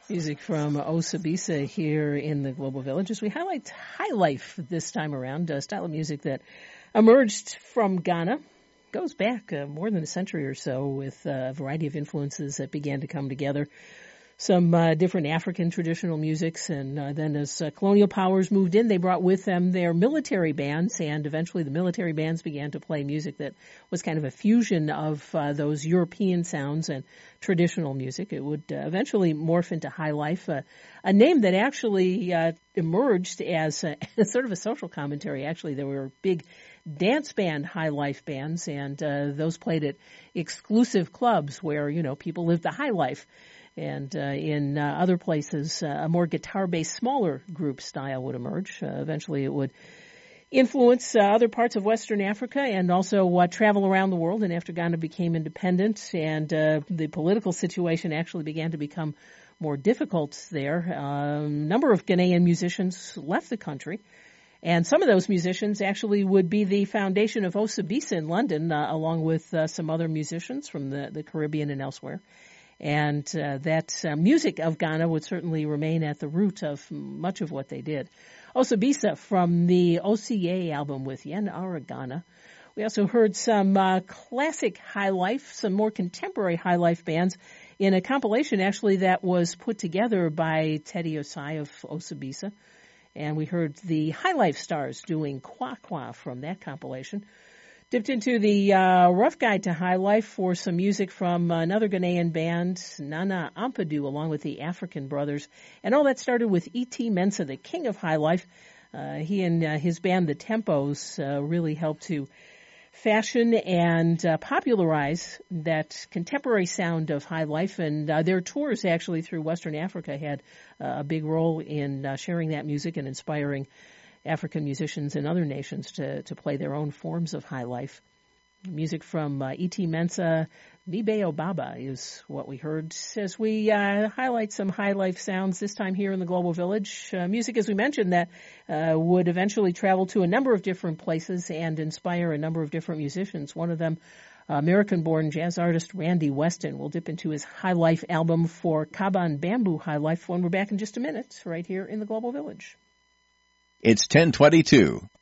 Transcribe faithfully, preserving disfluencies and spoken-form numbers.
Music from Osabisa here in the Global Village as we highlight high life this time around, a style of music that emerged from Ghana. Goes back uh, more than a century or so with uh, a variety of influences that began to come together. Some uh, different African traditional musics, and uh, then as uh, colonial powers moved in, they brought with them their military bands, and eventually the military bands began to play music that was kind of a fusion of uh, those European sounds and traditional music. It would uh, eventually morph into high life, uh, a name that actually uh, emerged as a, sort of a social commentary. Actually, there were big dance band high life bands, and uh, those played at exclusive clubs where, you know, people lived the high life. And uh, in uh, other places, uh, a more guitar-based, smaller group style would emerge. Uh, eventually, it would influence uh, other parts of Western Africa and also uh, travel around the world. And after Ghana became independent and uh, the political situation actually began to become more difficult there, a um, number of Ghanaian musicians left the country. And some of those musicians actually would be the foundation of Osabisa in London, uh, along with uh, some other musicians from the, the Caribbean and elsewhere. And uh, that uh, music of Ghana would certainly remain at the root of much of what they did. Osabisa from the O C A album with Yen Ara Ghana. We also heard some uh, classic high life, some more contemporary high life bands in a compilation actually that was put together by Teddy Osai of Osabisa. And we heard the High Life Stars doing Kwa Kwa from that compilation. Dipped into the uh, Rough Guide to High Life for some music from another Ghanaian band, Nana Ampadu, along with the African Brothers. And all that started with E T Mensah, the king of high life. Uh, he and uh, his band, The Tempos, uh, really helped to fashion and uh, popularize that contemporary sound of high life. And uh, their tours actually through Western Africa had uh, a big role in uh, sharing that music and inspiring African musicians in other nations to, to play their own forms of high life. Music from uh, E T Mensah, Nibe Obaba is what we heard as we uh, highlight some high life sounds this time here in the Global Village. Uh, music, as we mentioned, that uh, would eventually travel to a number of different places and inspire a number of different musicians. One of them, uh, American-born jazz artist Randy Weston. We'll dip into his high life album for Kaban Bamboo High Life when we're back in just a minute right here in the Global Village. It's ten twenty-two.